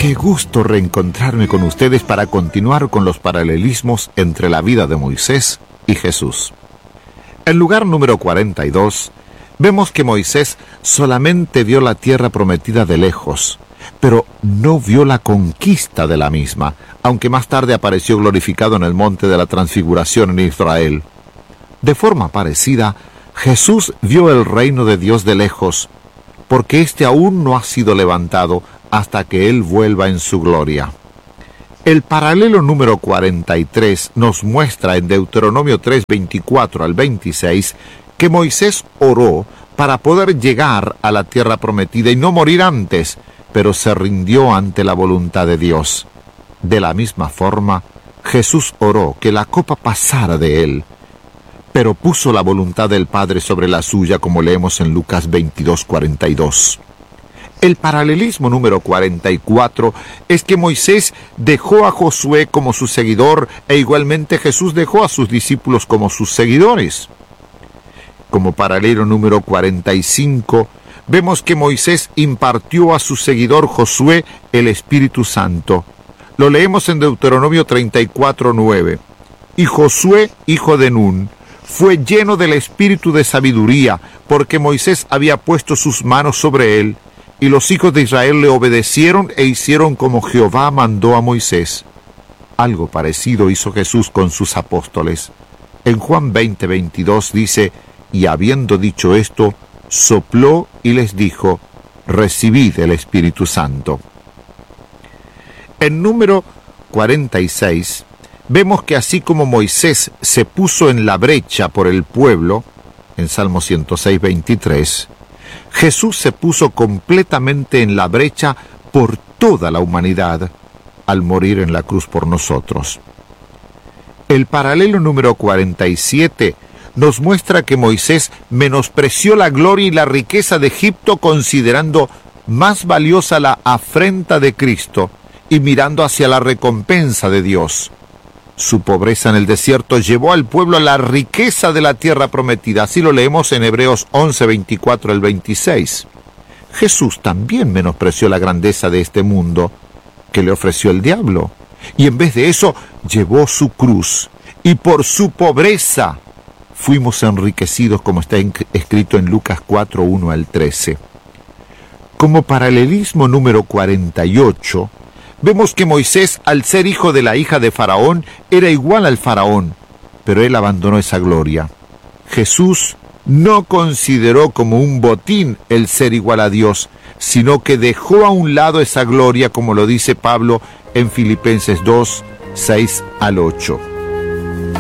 Qué gusto reencontrarme con ustedes para continuar con los paralelismos entre la vida de Moisés y Jesús. En lugar número 42, vemos que Moisés solamente vio la tierra prometida de lejos, pero no vio la conquista de la misma, aunque más tarde apareció glorificado en el monte de la Transfiguración en Israel. De forma parecida, Jesús vio el reino de Dios de lejos, porque éste aún no ha sido levantado hasta que Él vuelva en su gloria. El paralelo número 43 nos muestra en Deuteronomio 3, 24 al 26, que Moisés oró para poder llegar a la tierra prometida y no morir antes, pero se rindió ante la voluntad de Dios. De la misma forma, Jesús oró que la copa pasara de Él, pero puso la voluntad del Padre sobre la suya, como leemos en Lucas 22, 42. El paralelismo número 44 es que Moisés dejó a Josué como su seguidor e igualmente Jesús dejó a sus discípulos como sus seguidores. Como paralelo número 45, vemos que Moisés impartió a su seguidor Josué el Espíritu Santo. Lo leemos en Deuteronomio 34, 9. Y Josué, hijo de Nun, fue lleno del espíritu de sabiduría, porque Moisés había puesto sus manos sobre él, y los hijos de Israel le obedecieron e hicieron como Jehová mandó a Moisés. Algo parecido hizo Jesús con sus apóstoles. En Juan 20, 22 dice, y habiendo dicho esto, sopló y les dijo, recibid el Espíritu Santo. En número 46, vemos que así como Moisés se puso en la brecha por el pueblo, en Salmo 106, 23, Jesús se puso completamente en la brecha por toda la humanidad al morir en la cruz por nosotros. El paralelo número 47 nos muestra que Moisés menospreció la gloria y la riqueza de Egipto considerando más valiosa la afrenta de Cristo y mirando hacia la recompensa de Dios. Su pobreza en el desierto llevó al pueblo a la riqueza de la tierra prometida. Así lo leemos en Hebreos 11, 24 al 26. Jesús también menospreció la grandeza de este mundo que le ofreció el diablo. Y en vez de eso, llevó su cruz. Y por su pobreza fuimos enriquecidos, como está escrito en Lucas 4, 1 al 13. Como paralelismo número 48, vemos que Moisés, al ser hijo de la hija de Faraón, era igual al Faraón, pero él abandonó esa gloria. Jesús no consideró como un botín el ser igual a Dios, sino que dejó a un lado esa gloria, como lo dice Pablo en Filipenses 2, 6 al 8.